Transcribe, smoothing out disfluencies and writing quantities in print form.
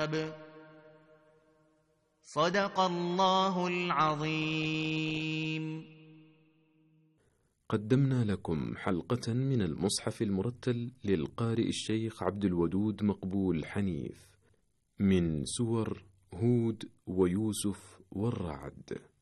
الكتاب. صدق الله العظيم. قدمنا لكم حلقة من المصحف المرتل للقارئ الشيخ عبد الودود مقبول حنيف من سور هود ويوسف والرعد.